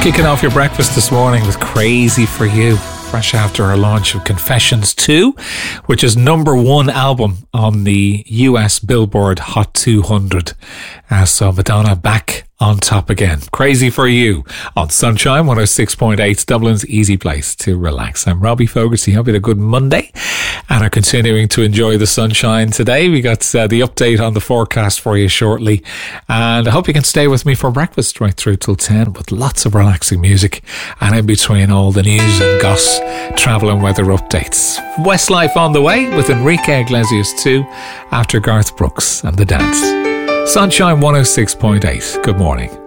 Kicking off your breakfast this morning with Crazy For You, fresh after our launch of Confessions 2, which is #1 album on the US Billboard Hot 200. So Madonna back on top again. Crazy For You on Sunshine 106.8, Dublin's easy place to relax. I'm Robbie Fogarty. Hope you had a good Monday and are continuing to enjoy the sunshine today. We got the update on the forecast for you shortly, and I hope you can stay with me for breakfast right through till 10 with lots of relaxing music, and in between all the news and goss, travel and weather updates. Westlife on the way with Enrique Iglesias too, after Garth Brooks and The Dance. Sunshine 106.8. Good morning.